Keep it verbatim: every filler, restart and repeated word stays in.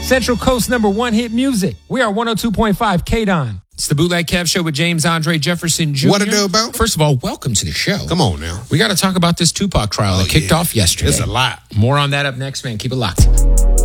Central Coast number one hit music. We are one oh two point five K-Don. It's the Bootleg Kev Show with James Andre Jefferson Junior What it do about? First of all, welcome to the show. Come on now. We got to talk about this Tupac trial Oh, that kicked yeah. off yesterday. It's a lot. More on that up next, man. Keep it locked.